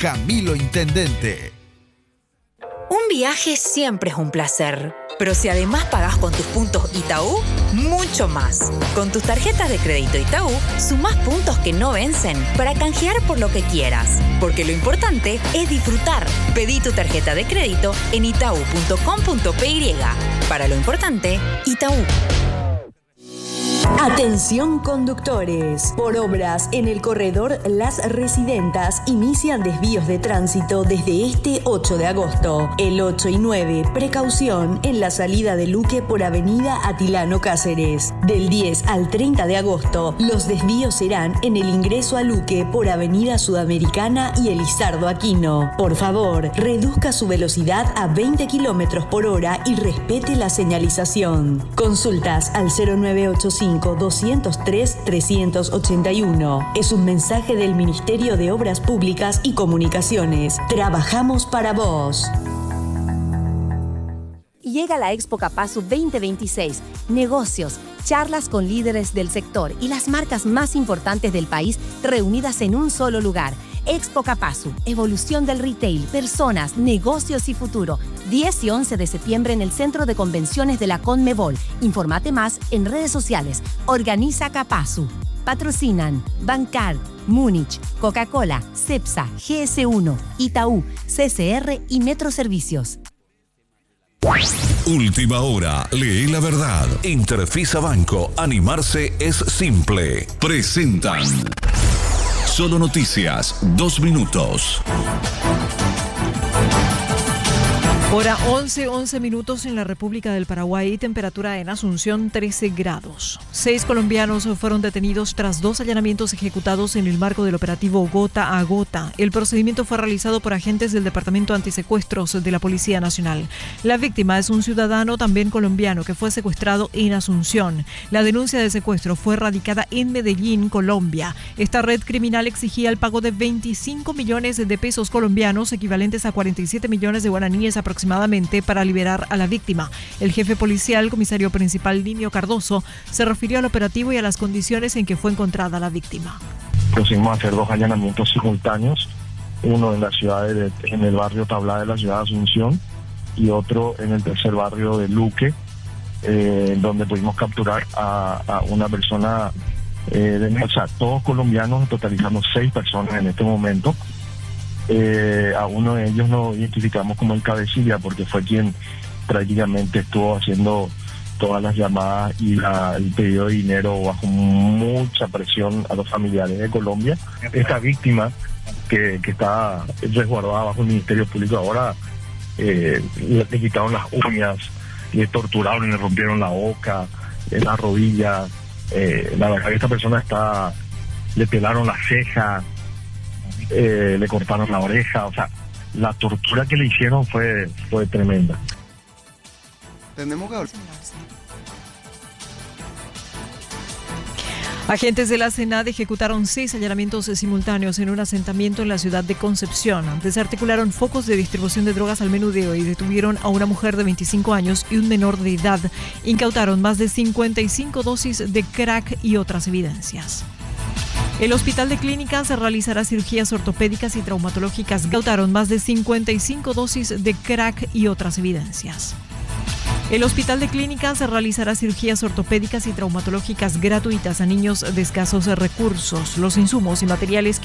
Camilo Intendente. Un viaje siempre es un placer, pero si además pagás con tus puntos Itaú, mucho más. Con tus tarjetas de crédito Itaú, sumás puntos que no vencen para canjear por lo que quieras. Porque lo importante es disfrutar. Pedí tu tarjeta de crédito en itau.com.py. Para lo importante, Itaú. Atención conductores. Por obras en el corredor Las Residentas inician desvíos de tránsito desde este 8 de agosto. El 8 y 9, precaución en la salida de Luque por avenida Atilano Cáceres. Del 10 al 30 de agosto, los desvíos serán en el ingreso a Luque por avenida Sudamericana y Elizardo Aquino. Por favor, reduzca su velocidad a 20 km por hora y respete la señalización. Consultas al 0985-203-381. Es un mensaje del Ministerio de Obras Públicas y Comunicaciones. Trabajamos para vos. Llega la Expo Capasu 2026. Negocios, charlas con líderes del sector y las marcas más importantes del país reunidas en un solo lugar. Expo Capasu, evolución del retail, personas, negocios y futuro. 10 y 11 de septiembre en el Centro de Convenciones de la Conmebol. Infórmate más en redes sociales. Organiza Capasu. Patrocinan Bancar, Múnich, Coca-Cola, Cepsa, GS1, Itaú, CCR y Metroservicios. Última hora, lee la verdad. Interfisa Banco, animarse es simple. Presentan Solo Noticias, 2 minutos. Hora 11 minutos en la República del Paraguay, temperatura en Asunción 13 grados. 6 colombianos fueron detenidos tras 2 allanamientos ejecutados en el marco del operativo Gota a Gota. El procedimiento fue realizado por agentes del Departamento Antisecuestros de la Policía Nacional. La víctima es un ciudadano también colombiano que fue secuestrado en Asunción. La denuncia de secuestro fue radicada en Medellín, Colombia. Esta red criminal exigía el pago de 25 millones de pesos colombianos, equivalentes a 47 millones de guaraníes aproximadamente, para liberar a la víctima. El jefe policial, comisario principal Nimio Cardoso, se refirió al operativo y a las condiciones en que fue encontrada la víctima. Pusimos a hacer 2 allanamientos simultáneos, uno en la ciudad en el barrio Tablada de la ciudad de Asunción y otro en el tercer barrio de Luque, donde pudimos capturar a una persona, todos colombianos, totalizando 6 personas en este momento. A uno de ellos lo identificamos como el cabecilla porque fue quien prácticamente estuvo haciendo todas las llamadas y el pedido de dinero bajo mucha presión a los familiares de Colombia. Esta víctima que está resguardada bajo el Ministerio Público ahora, le quitaron las uñas, le torturaron y le rompieron la boca, la rodilla. La verdad que esta persona le pelaron la ceja, le cortaron la oreja, o sea, la tortura que le hicieron fue tremenda. Tenemos que hablar. Agentes de la SENAD ejecutaron 6 allanamientos simultáneos en un asentamiento en la ciudad de Concepción. Desarticularon focos de distribución de drogas al menudeo y detuvieron a una mujer de 25 años y un menor de edad. Incautaron más de 55 dosis de crack y otras evidencias. El Hospital de Clínicas realizará cirugías ortopédicas y traumatológicas. Incautaron más de 55 dosis de crack y otras evidencias. El Hospital de Clínicas realizará cirugías ortopédicas y traumatológicas gratuitas a niños de escasos recursos. Los insumos y materiales